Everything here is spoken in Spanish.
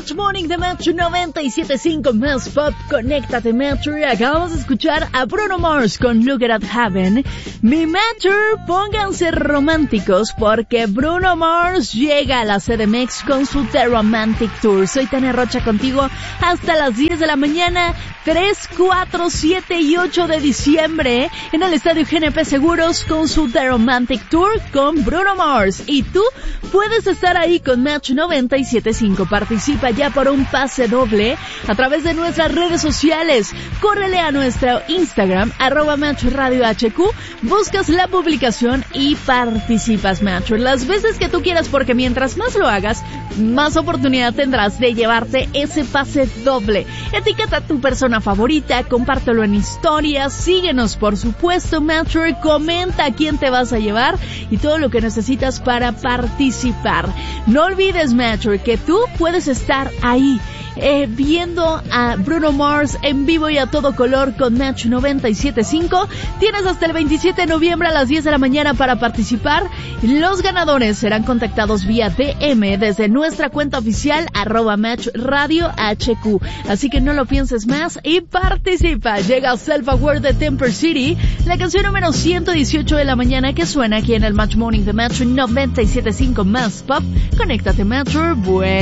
Match Morning de Metro 97.5 más pop. Conéctate, Metro. Acabamos de escuchar a Bruno Mars con Look At Heaven. Mi Metro, pónganse románticos porque Bruno Mars llega a la CDMX con su The Romantic Tour. Soy Tania Rocha contigo hasta las 10 de la mañana, 3, 4, 7 y 8 de diciembre en el Estadio GNP Seguros con su The Romantic Tour con Bruno Mars. Y tú puedes estar ahí con Match 97.5. Participa ya por un pase doble a través de nuestras redes sociales. Córrele a nuestro Instagram, @MatchRadioHQ, buscas la publicación y participas, Match, las veces que tú quieras, porque mientras más lo hagas, más oportunidad tendrás de llevarte ese pase doble. Etiqueta a tu persona favorita, compártelo en historias, síguenos por supuesto, Match, comenta a quién te vas a llevar y todo lo que necesitas para participar. No olvides, Match, que tú puedes estar ahí viendo a Bruno Mars en vivo y a todo color con Match 97.5. Tienes hasta el 27 de noviembre a las 10 de la mañana para participar. Los ganadores serán contactados vía DM desde nuestra cuenta oficial @MatchRadioHQ. Así que no lo pienses más y participa. Llega Self Aware de Temper City, la canción número 118 de la mañana que suena aquí en el Match Morning de Match 97.5 más pop. Conéctate, Match.